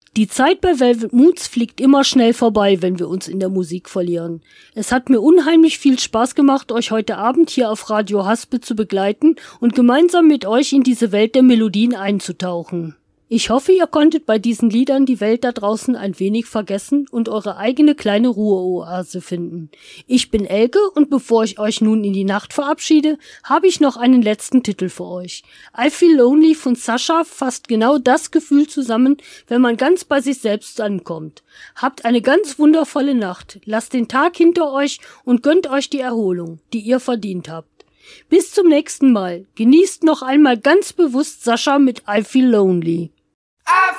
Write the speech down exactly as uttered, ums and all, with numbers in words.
Die Zeit bei Velvet Moods fliegt immer schnell vorbei, wenn wir uns in der Musik verlieren. Es hat mir unheimlich viel Spaß gemacht, euch heute Abend hier auf Radio Haspe zu begleiten und gemeinsam mit euch in diese Welt der Melodien einzutauchen. Ich hoffe, ihr konntet bei diesen Liedern die Welt da draußen ein wenig vergessen und eure eigene kleine Ruheoase finden. Ich bin Elke und bevor ich euch nun in die Nacht verabschiede, habe ich noch einen letzten Titel für euch. I Feel Lonely von Sascha fasst genau das Gefühl zusammen, wenn man ganz bei sich selbst ankommt. Habt eine ganz wundervolle Nacht, lasst den Tag hinter euch und gönnt euch die Erholung, die ihr verdient habt. Bis zum nächsten Mal. Genießt noch einmal ganz bewusst Sascha mit I Feel Lonely. I